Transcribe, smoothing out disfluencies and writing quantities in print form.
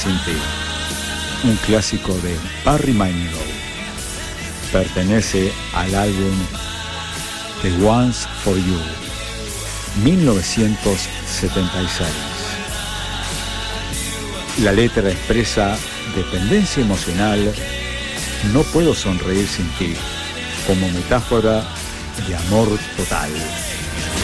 Sin ti, un clásico de Barry Manilow. Pertenece al álbum The Ones for You, 1976. La letra expresa dependencia emocional, no puedo sonreír sin ti, como metáfora de amor total.